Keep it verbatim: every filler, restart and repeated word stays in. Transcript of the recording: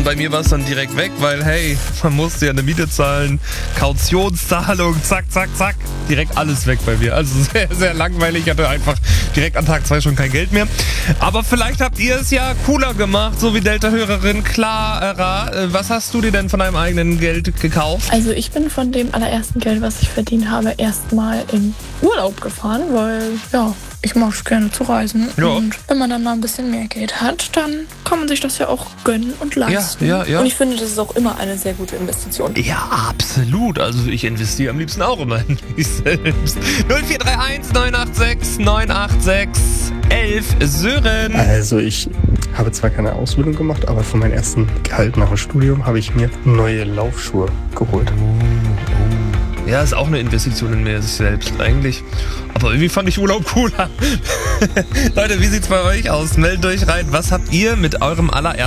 Und bei mir war es dann direkt weg, weil hey, man musste ja eine Miete zahlen, Kautionszahlung, zack, zack, zack. Direkt alles weg bei mir. Also sehr, sehr langweilig. Ich hatte einfach direkt an Tag zwei schon kein Geld mehr. Aber vielleicht habt ihr es ja cooler gemacht, so wie Delta-Hörerin Clara. Was hast du dir denn von deinem eigenen Geld gekauft? Also ich bin von dem allerersten Geld, was ich verdient habe, erstmal in Urlaub gefahren, weil ja, ich mag es gerne zu reisen. Ja. Und wenn man dann mal ein bisschen mehr Geld hat, dann kann man sich das ja auch gönnen und leisten. Ja, ja, ja. Und ich finde, das ist auch immer eine sehr gute Investition. Ja, absolut. Also ich investiere am liebsten auch immer in mich selbst. null vier drei eins neun acht sechs neun acht sechs elf Sören. Also ich habe zwar keine Ausbildung gemacht, aber für meinen ersten Gehalt nach dem Studium habe ich mir neue Laufschuhe geholt. Ja, ist auch eine Investition in mir selbst eigentlich. Aber irgendwie fand ich Urlaub cooler. Leute, wie sieht's bei euch aus? Meldet euch rein. Was habt ihr mit eurem allerersten